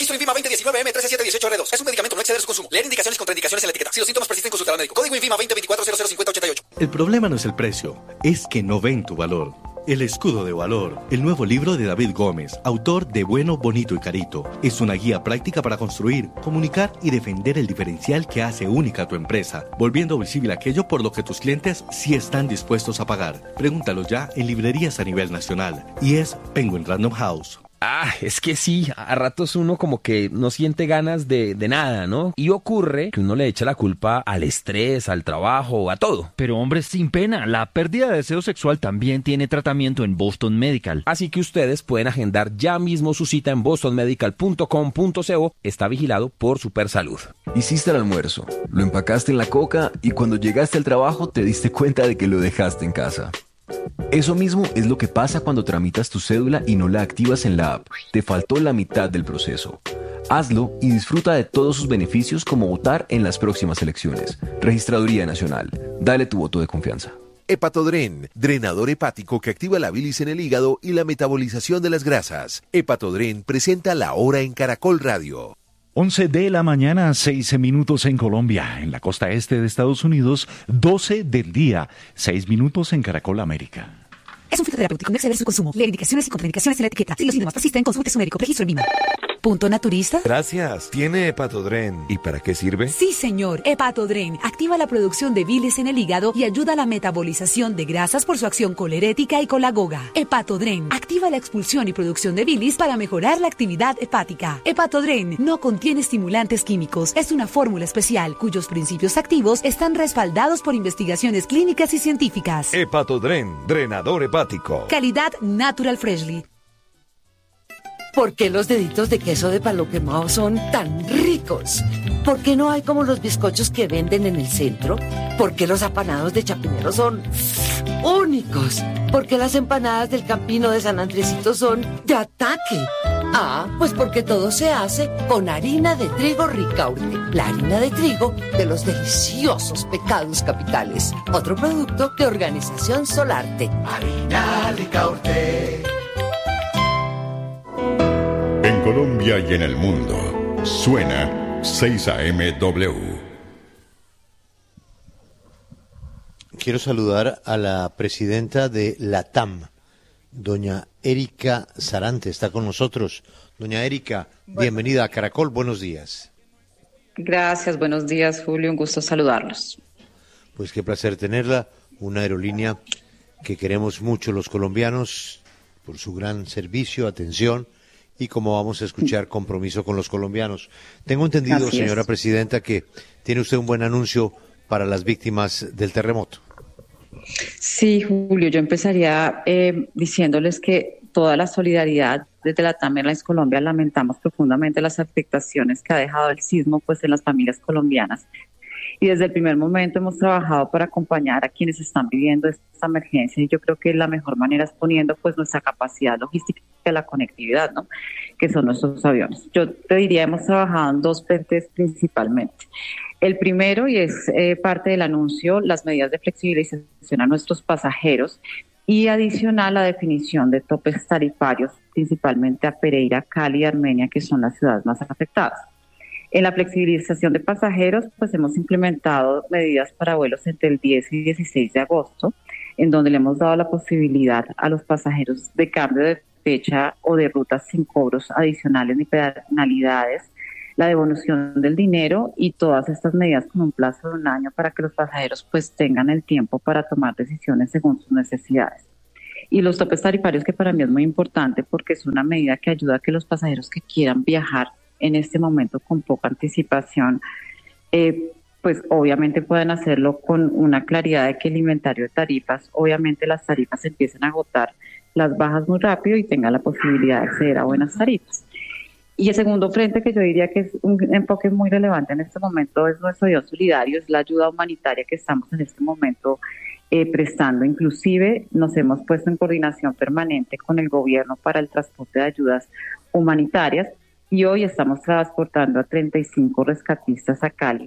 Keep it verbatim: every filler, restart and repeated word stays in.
Registro INVIMA veinte diecinueve M trece siete dieciocho R dos. Es un medicamento, no exceder su consumo. Leer indicaciones y contraindicaciones en la etiqueta. Si los síntomas persisten, consultar al médico. Código INVIMA veinte veinticuatro cero cero cincuenta ochenta y ocho. El problema no es el precio, es que no ven tu valor. El escudo de valor, el nuevo libro de David Gómez, autor de Bueno, Bonito y Carito, es una guía práctica para construir, comunicar y defender el diferencial que hace única a tu empresa, volviendo visible aquello por lo que tus clientes sí están dispuestos a pagar. Pregúntalo ya en librerías a nivel nacional. Y es Penguin Random House. Ah, es que sí, a ratos uno como que no siente ganas de, de nada, ¿no? Y ocurre que uno le echa la culpa al estrés, al trabajo, a todo. Pero hombre, sin pena, la pérdida de deseo sexual también tiene tratamiento en Boston Medical. Así que ustedes pueden agendar ya mismo su cita en boston medical punto com punto co. Está vigilado por Supersalud. Hiciste el almuerzo, lo empacaste en la coca y cuando llegaste al trabajo te diste cuenta de que lo dejaste en casa. Eso mismo es lo que pasa cuando tramitas tu cédula y no la activas en la app. Te faltó la mitad del proceso. Hazlo y disfruta de todos sus beneficios como votar en las próximas elecciones. Registraduría Nacional. Dale tu voto de confianza. Hepatodren, drenador hepático que activa la bilis en el hígado y la metabolización de las grasas. Hepatodren presenta La Hora en Caracol Radio. once de la mañana, seis minutos en Colombia, en la costa este de Estados Unidos, doce del día, seis minutos en Caracol América. Es un fitoterapéutico, no exceder su consumo. Leer indicaciones y contraindicaciones en la etiqueta. Si los síntomas persisten, consulte a su médico. Registro INVIMA. ¿Punto naturista? Gracias. ¿Tiene Hepatodren? ¿Y para qué sirve? Sí, señor. Hepatodren activa la producción de bilis en el hígado y ayuda a la metabolización de grasas por su acción colerética y colagoga. Hepatodren activa la expulsión y producción de bilis para mejorar la actividad hepática. Hepatodren no contiene estimulantes químicos. Es una fórmula especial cuyos principios activos están respaldados por investigaciones clínicas y científicas. Hepatodren, drenador hepático. Calidad Natural Freshly. ¿Por qué los deditos de queso de palo quemado son tan ricos? ¿Por qué no hay como los bizcochos que venden en el centro? ¿Por qué los apanados de Chapinero son únicos? ¿Por qué las empanadas del Campino de San Andresito son de ataque? Ah, pues porque todo se hace con harina de trigo Ricaurte, la harina de trigo de los deliciosos pecados capitales. Otro producto de Organización Solarte. Harina Ricaurte. En Colombia y en el mundo, suena seis A M W. Quiero saludar a la presidenta de LATAM, doña Erika Sarante, está con nosotros. Doña Erika, bueno, bienvenida a Caracol, buenos días. Gracias, buenos días, Julio, un gusto saludarlos. Pues qué placer tenerla, una aerolínea que queremos mucho los colombianos por su gran servicio, atención y, como vamos a escuchar, compromiso con los colombianos. Tengo entendido, Así señora es. presidenta, que tiene usted un buen anuncio para las víctimas del terremoto. Sí, Julio, yo empezaría eh, diciéndoles que toda la solidaridad desde LATAM Airlines Colombia. Lamentamos profundamente las afectaciones que ha dejado el sismo pues en las familias colombianas. Y desde el primer momento hemos trabajado para acompañar a quienes están viviendo esta emergencia, y yo creo que la mejor manera es poniendo pues nuestra capacidad logística de la conectividad, ¿no? Que son nuestros aviones. Yo te diría, hemos trabajado en dos frentes principalmente. El primero, y es eh, parte del anuncio, las medidas de flexibilización a nuestros pasajeros, y adicional la definición de topes tarifarios, principalmente a Pereira, Cali y Armenia, que son las ciudades más afectadas. En la flexibilización de pasajeros, pues hemos implementado medidas para vuelos entre el diez y dieciséis de agosto, en donde le hemos dado la posibilidad a los pasajeros de cambio de fecha o de rutas sin cobros adicionales ni penalidades, la devolución del dinero y todas estas medidas con un plazo de un año para que los pasajeros pues tengan el tiempo para tomar decisiones según sus necesidades. Y los topes tarifarios, que para mí es muy importante porque es una medida que ayuda a que los pasajeros que quieran viajar en este momento con poca anticipación, eh, pues obviamente pueden hacerlo con una claridad de que el inventario de tarifas, obviamente las tarifas empiecen a agotar las bajas muy rápido y tengan la posibilidad de acceder a buenas tarifas. Y el segundo frente, que yo diría que es un enfoque muy relevante en este momento, es nuestro avión solidario, es la ayuda humanitaria que estamos en este momento eh, prestando. Inclusive nos hemos puesto en coordinación permanente con el gobierno para el transporte de ayudas humanitarias, y hoy estamos transportando a treinta y cinco rescatistas a Cali